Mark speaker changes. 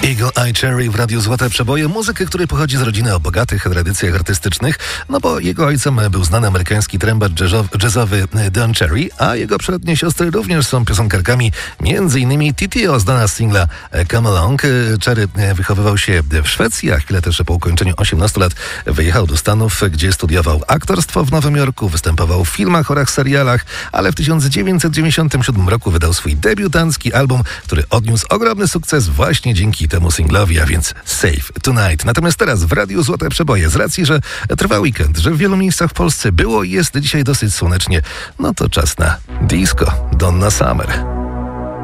Speaker 1: Eagle Eye Cherry w Radiu Złote Przeboje, muzyky, który pochodzi z rodziny o bogatych tradycjach artystycznych, no bo jego ojcem był znany amerykański trębacz jazzowy Don Cherry, a jego przyrodnie siostry również są piosenkarkami, m.in. TTO znana z singla Come Along. Cherry wychowywał się w Szwecji, a chwilę też po ukończeniu 18 lat wyjechał do Stanów, gdzie studiował aktorstwo w Nowym Jorku, występował w filmach oraz serialach, ale w 1997 roku wydał swój debiutancki album, który odniósł ogromny sukces właśnie dzięki temu singlowi, a więc Save Tonight. Natomiast teraz w Radiu Złote Przeboje, z racji, że trwa weekend, że w wielu miejscach w Polsce było i jest dzisiaj dosyć słonecznie, no to czas na disco Donna Summer.